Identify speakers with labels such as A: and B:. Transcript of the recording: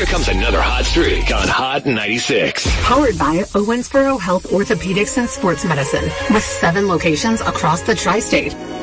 A: Here comes another hot streak on Hot 96.
B: Powered by Owensboro Health Orthopedics and Sports Medicine with 7 locations across the tri-state.